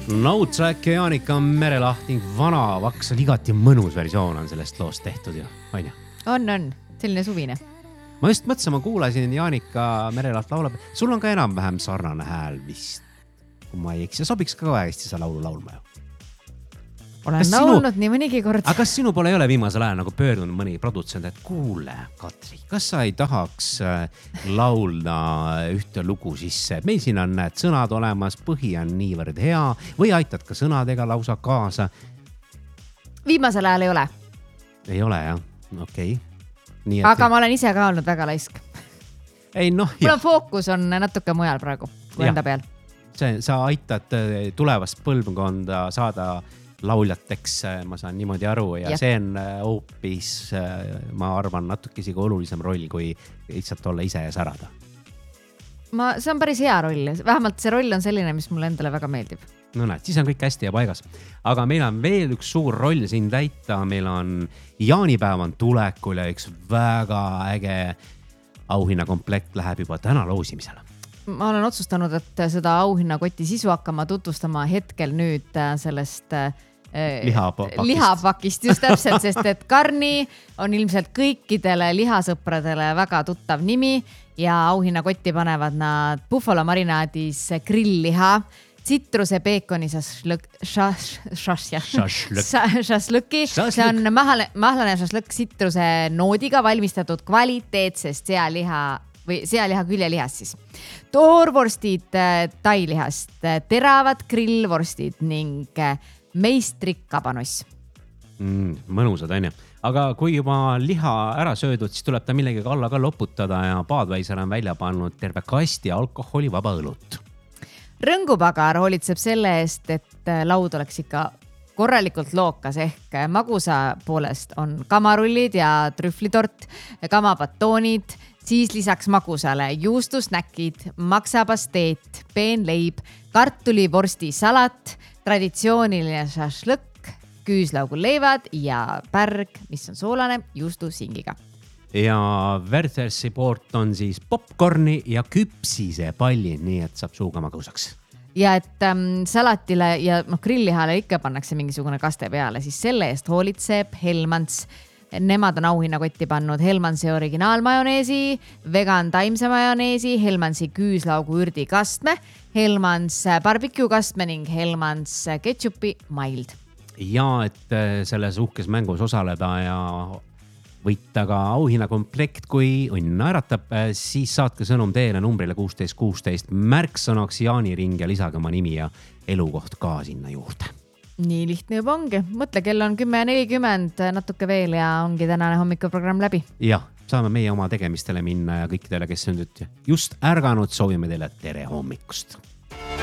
No Track ja Jaanika Merelahting, vana vaks, igati mõnus versioon on sellest loost tehtud ju, on ju? On, selline suvine. Ma just mõtlesin, ma kuulasin Jaanika Merelaht laulab. Sul on ka enam-vähem sarnane hääl vist, kui ma ei eks. Ja sobiks ka hästi sa laulu laulma ju. Olen laulnud nii mõnigi kord. Aga kas sinu pole ei ole viimasel ajal nagu pöördunud mõni produtsent, et kuule, Katri, kas sa ei tahaks laulda ühte lugu sisse? Meil siin on need sõnad olemas, põhi on niivõrd hea või aitad ka sõnadega lausa kaasa? Viimasel ajal ei ole. Ei ole, jah? Okei. Nii, aga ma olen ise ka olnud väga laisk. Ei, noh, mul on fookus on natuke mujal praegu kui enda peal. Sa aitad tulevast põlvkonda saada lauljateks, ma saan niimoodi aru ja see on hoopis, ma arvan, natuke isegi olulisem roll, kui lihtsalt olla ise ja särada. See on päris hea roll, vähemalt see roll on selline, mis mulle endale väga meeldib. No näed, siis on kõik hästi ja paigas. Aga meil on veel üks suur roll siin täita, meil on jaanipäev on tulekul ja üks väga äge auhinnakomplekt läheb juba täna loosimisele. Ma olen otsustanud, et seda auhinnakoti sisu hakkama tutvustama hetkel nüüd sellest lihapakist just täpselt, sest et Karni on ilmselt kõikidele lihasõpradele väga tuttav nimi ja auhinnakotti panevad nad buffalo marinaadis grillliha, tsitruse peekoni šašlõki. See on mahlane šašlõk tsitruse noodiga valmistatud kvaliteetsest sealiha küljelihast siis. Toorvorstid tailihast, teravad grillvorstid ning meistrik kabanoss. Mõnusad, on ju. Aga kui juba liha ära söödud, siis tuleb ta millegagi alla ka loputada ja Paadveiser on välja pannud terve kasti alkoholivaba õlut. Rõngupagar hoolitseb selle eest, et laud oleks ikka korralikult lookas ehk magusa poolest on kamarullid ja trühvlitort, kamabatoonid, siis lisaks magusale juustusnäkid, maksapasteet, peenleib, kartulivorsti salat, traditsiooniline šašlõkk, küüslauguleivad ja pärg, mis on soolane juustusingiga. Ja Werthersi poolt on siis popcorni ja küpsise pallid, nii et saab suuga magusaks. Ja et salatile ja grillihale ikka pannakse mingisugune kaste peale, siis selle eest hoolitseb Helmans. Nemad on auhinnakotti pannud Helmansi originaalmajoneesi, vegan taimse majoneesi, Helmansi küüslaugu ürdi kastme, Helmans barbecue kastme ning Helmans ketšupi mild. Ja et selles uhkes mängus osaleda ja võita ka auhinnakomplekt, kui õnn naeratab, siis saatke sõnum teele numbrile 1616 märksõnaks jaaniring ja lisage oma nimi ja elukoht ka sinna juurde. Nii lihtne juba ongi. Mõtle, kell on 10:40 natuke veel ja ongi tänane hommikuprogramm läbi. Jah, saame meie oma tegemistele minna ja kõikidele, kes on just ärganud, soovime teile tere hommikust.